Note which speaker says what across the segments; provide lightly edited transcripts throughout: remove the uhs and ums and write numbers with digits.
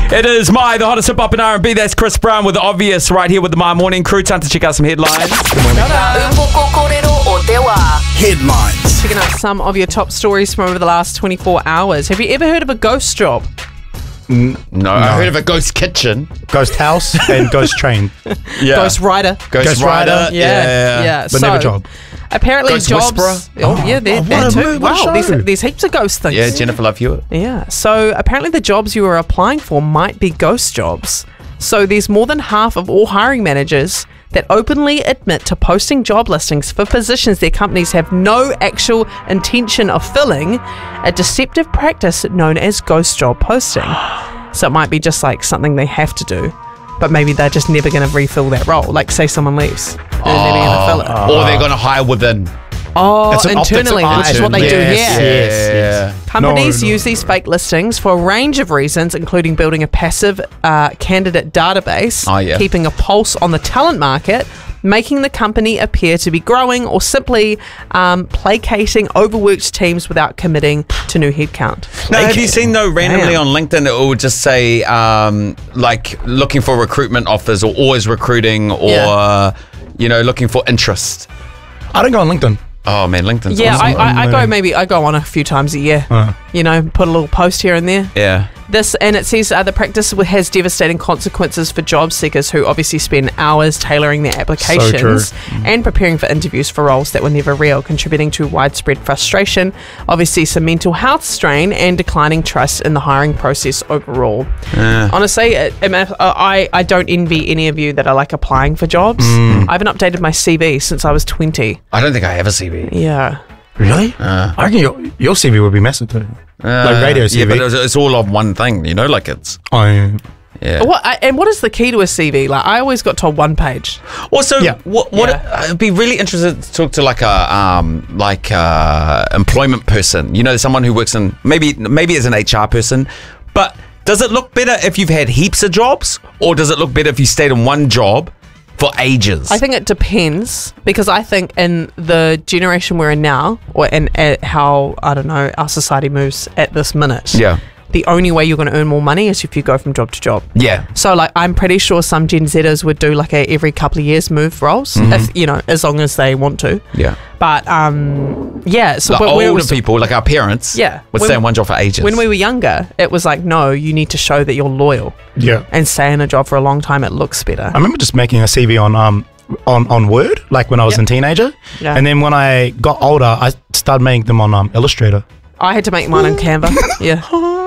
Speaker 1: It is the hottest hip hop and R&B. That's Chris Brown with The Obvious right here with the My Morning Crew. Time to check out some headlines.
Speaker 2: Headlines.
Speaker 3: Checking out some of your top stories from over the last 24 hours. Have you ever heard of a ghost job?
Speaker 1: No, I heard of a ghost kitchen.
Speaker 4: Ghost house and ghost train.
Speaker 1: Yeah.
Speaker 3: Ghost rider.
Speaker 1: Ghost rider.
Speaker 3: Yeah.
Speaker 4: But never job.
Speaker 3: Apparently
Speaker 1: Ghost
Speaker 3: jobs...
Speaker 1: whisperer.
Speaker 3: Oh, yeah,
Speaker 4: what
Speaker 3: that
Speaker 4: a
Speaker 3: too.
Speaker 4: move, what a
Speaker 3: Wow,
Speaker 4: show.
Speaker 3: there's heaps of ghost things.
Speaker 1: Yeah, Jennifer Love Hewitt.
Speaker 3: Yeah, so apparently the jobs you are applying for might be ghost jobs. So there's more than half of all hiring managers that openly admit to posting job listings for positions their companies have no actual intention of filling, a deceptive practice known as ghost job posting. So it might be just like something they have to do, but maybe they're just never going to refill that role. Like say someone leaves, and they're never going to fill it.
Speaker 1: Or they're going to hire within.
Speaker 3: Oh,
Speaker 4: That's an
Speaker 3: internally, which is what they do here.
Speaker 4: Yes.
Speaker 3: Companies
Speaker 4: No.
Speaker 3: use these fake listings for a range of reasons, including building a passive candidate database, keeping a pulse on the talent market, making the company appear to be growing, or simply placating overworked teams without committing to new headcount.
Speaker 1: Now, have you seen though randomly on LinkedIn it will just say like looking for recruitment offers or always recruiting or looking for interest?
Speaker 4: I don't go on LinkedIn.
Speaker 1: Oh man, LinkedIn's
Speaker 3: Yeah,
Speaker 1: awesome.
Speaker 3: I go on a few times a year. Put a little post here and there.
Speaker 1: Yeah.
Speaker 3: And it says the practice has devastating consequences for job seekers who obviously spend hours tailoring their applications and preparing for interviews for roles that were never real, contributing to widespread frustration, obviously some mental health strain and declining trust in the hiring process overall. Honestly, I don't envy any of you that are like applying for jobs. I haven't updated my CV since I was 20.
Speaker 1: I don't think I have a CV.
Speaker 3: Yeah.
Speaker 4: Really? I reckon your CV would be massive too. Like radio CV.
Speaker 1: Yeah, but it's all of one thing, like it's... Yeah.
Speaker 3: What is the key to a CV? Like I always got told one page.
Speaker 1: Also, I'd be really interested to talk to like a employment person. Someone who works in maybe as an HR person. But does it look better if you've had heaps of jobs, or does it look better if you stayed in one job for ages?
Speaker 3: I think it depends, because I think in the generation we're in now, and how our society moves at this minute.
Speaker 1: Yeah.
Speaker 3: The only way you're going to earn more money is if you go from job to job.
Speaker 1: Yeah.
Speaker 3: So like I'm pretty sure some Gen Zers would do like a every couple of years move roles, if as long as they want to.
Speaker 1: Yeah.
Speaker 3: But so
Speaker 1: like
Speaker 3: but
Speaker 1: older people, like our parents, would stay in one job for ages.
Speaker 3: When we were younger, it was like, no, you need to show that you're loyal.
Speaker 4: Yeah.
Speaker 3: And stay in a job for a long time. It looks better.
Speaker 4: I remember just making a CV on Word, like when I was a teenager.
Speaker 3: Yeah.
Speaker 4: And then when I got older, I started making them on Illustrator.
Speaker 3: I had to make mine on Canva. Yeah.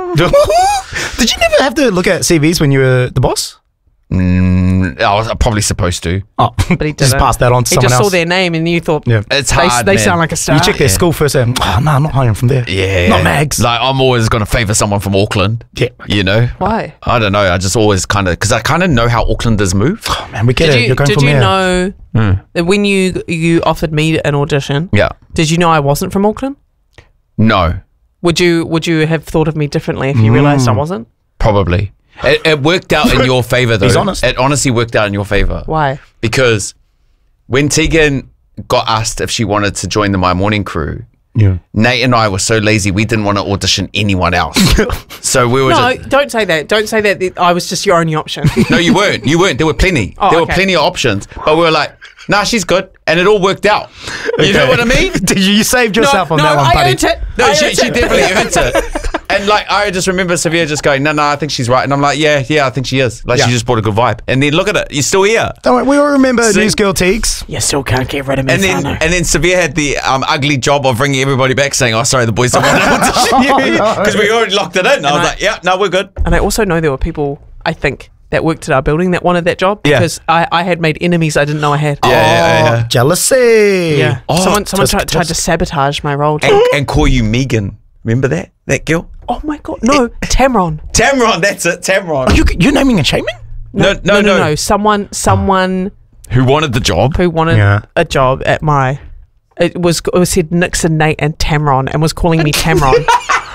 Speaker 4: Did you never have to look at CVs when you were the boss?
Speaker 1: I was probably supposed to.
Speaker 4: Oh,
Speaker 3: but he
Speaker 4: just
Speaker 3: didn't.
Speaker 4: pass that on to someone else.
Speaker 3: He just saw their name and you thought,
Speaker 1: it's hard.
Speaker 3: They sound like a star.
Speaker 4: You check their school first and, no, I'm not hiring from there.
Speaker 1: Yeah.
Speaker 4: Not Mags.
Speaker 1: Like, I'm always going to favour someone from Auckland.
Speaker 4: Yeah.
Speaker 3: Why?
Speaker 1: I don't know. I just always because I kind of know how Aucklanders move.
Speaker 4: Oh, man, we get it. You're going
Speaker 3: did
Speaker 4: from
Speaker 3: you
Speaker 4: there.
Speaker 3: know that when you offered me an audition, did you know I wasn't from Auckland?
Speaker 1: No.
Speaker 3: Would you have thought of me differently if you realised I wasn't?
Speaker 1: Probably. It worked out in your favour, though.
Speaker 4: He's honest.
Speaker 1: It honestly worked out in your favour.
Speaker 3: Why?
Speaker 1: Because when Tegan got asked if she wanted to join the My Morning Crew, Nate and I were so lazy we didn't want to audition anyone else. So we were
Speaker 3: don't say that. Don't say that I was just your only option.
Speaker 1: No, you weren't. There were plenty. There were plenty of options. But we were like, nah, she's good. And it all worked out. You know what I mean?
Speaker 4: You saved yourself on that one, buddy.
Speaker 3: I earned it.
Speaker 1: No, she definitely earned it. And like, I just remember Sevilla just going, no, I think she's right. And I'm like, yeah, I think she is. Like, she just brought a good vibe. And then look at it. You're still here.
Speaker 4: Don't worry, we all remember News Girl Teagues.
Speaker 3: You still can't get rid of me,
Speaker 1: and then Sevilla had the ugly job of bringing everybody back saying, oh, sorry, the boys don't want to audition you. Because we already locked it in. I was like, yeah, no, we're good.
Speaker 3: And I also know there were people, I think, that worked at our building that wanted that job because I had made enemies I didn't know I had.
Speaker 1: Yeah.
Speaker 4: Jealousy.
Speaker 3: Yeah. Someone tried to sabotage my role.
Speaker 1: And call you Megan. Remember that girl?
Speaker 3: Oh my God. No, Tamron.
Speaker 1: Tamron, that's it. Tamron.
Speaker 4: You're naming and shaming?
Speaker 3: No. Someone
Speaker 1: who wanted the job.
Speaker 3: Who wanted a job at my... It was said Nixon, Nate and Tamron and was calling me Tamron.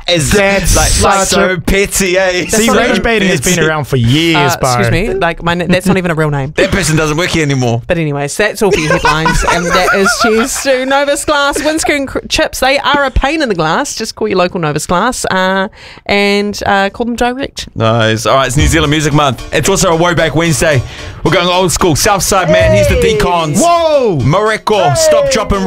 Speaker 1: is
Speaker 4: That's
Speaker 1: like
Speaker 4: such
Speaker 1: so
Speaker 4: a-
Speaker 1: petty, eh?
Speaker 3: That's
Speaker 4: See,
Speaker 3: not
Speaker 4: rage
Speaker 3: even-
Speaker 4: baiting has been around for years, Bar.
Speaker 3: Excuse me, like that's not even a real name.
Speaker 1: That person doesn't work here anymore.
Speaker 3: But anyways, that's all for your headlines, and that is cheers to Novus Glass windscreen chips. They are a pain in the glass. Just call your local Novus Glass and call them direct.
Speaker 1: Nice. All right, it's New Zealand Music Month. It's also a Woback Wednesday. We're going old school. Southside man, he's the Decons.
Speaker 4: Whoa!
Speaker 1: Mareko, stop, drop, and